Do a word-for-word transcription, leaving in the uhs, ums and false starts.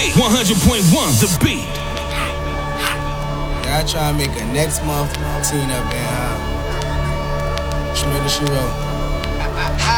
one hundred point one The Beat. Yeah, I try to make a next month team up there. Huh? Schmidt, she wrote.